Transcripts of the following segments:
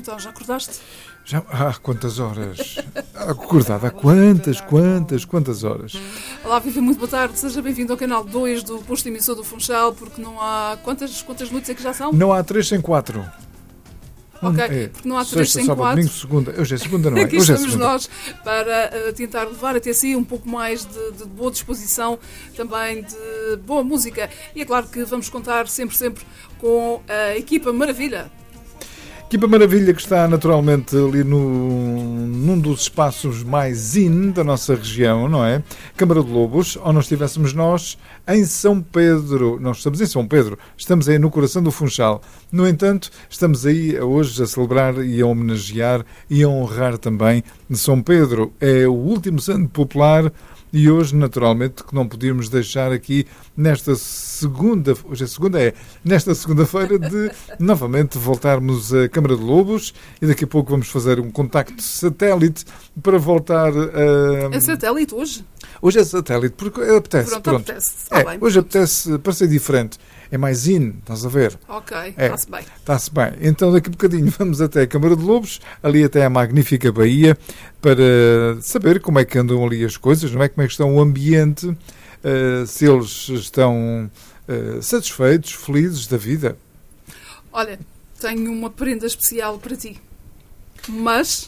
Então, já acordaste? Já há quantas horas? Acordado há quantas horas? Olá, Viva, muito boa tarde. Seja bem-vindo ao canal 2 do posto emissor do Funchal, porque não há... Quantas noites é que já são? Não há 3 sem 4. Ok, porque não há 3 sem 4. Sábado, domingo, segunda. Hoje é segunda, não é? Aqui Hoje estamos nós para tentar levar até si um pouco mais de boa disposição, também de boa música. E é claro que vamos contar sempre com a equipa Maravilha. Equipa Maravilha, que está naturalmente ali num dos espaços mais in da nossa região, não é? Câmara de Lobos, onde nós estivéssemos nós em São Pedro. Nós estamos em São Pedro, estamos aí no coração do Funchal. No entanto, estamos aí hoje a celebrar e a homenagear e a honrar também São Pedro. É o último santo popular. E hoje, naturalmente, que não podíamos deixar aqui nesta segunda... Hoje é segunda? Nesta segunda-feira de novamente voltarmos à Câmara de Lobos e daqui a pouco vamos fazer um contacto satélite para voltar a... É satélite hoje? Hoje é satélite, porque apetece. Pronto. Apetece. Bem. Hoje apetece para ser diferente. É mais in, estás a ver? Ok, está-se bem. Está-se bem. Então daqui a bocadinho vamos até a Câmara de Lobos, ali até a magnífica Baía, para saber como é que andam ali as coisas, não é? Como é que está o ambiente, se eles estão satisfeitos, felizes da vida. Olha, tenho uma prenda especial para ti. Mas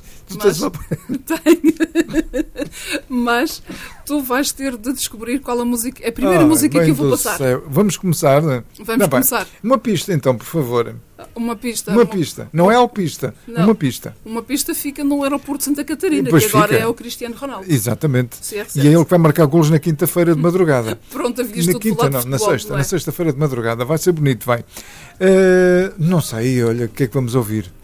tu vais ter de descobrir qual a música, a primeira música que eu vou passar. Vamos começar, não é? Vamos começar. Uma pista então, por favor. Uma pista. Uma pista. Não é alpista. Não. Uma pista. Uma pista fica no aeroporto de Santa Catarina, Pois que agora fica. é o Cristiano Ronaldo. Exatamente. Certo. E é ele que vai marcar golos na quinta-feira de madrugada. Pronto, havias Na tudo quinta, falado não, de na futebol, sexta feira de madrugada. Vai ser bonito, vai. Não sei, olha, o que é que vamos ouvir?